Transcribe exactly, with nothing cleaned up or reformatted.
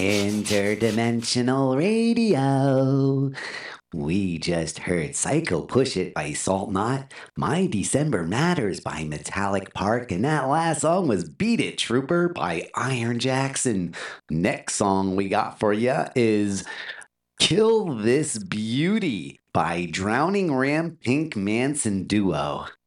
Interdimensional Radio. We just heard Psycho Push It by Salt Knot, My December Matters by Metallic Park, and that last song was Beat It Trooper by Iron Jackson. Next song we got for you is Kill This Beauty by Drowning Ram Pink Manson Duo.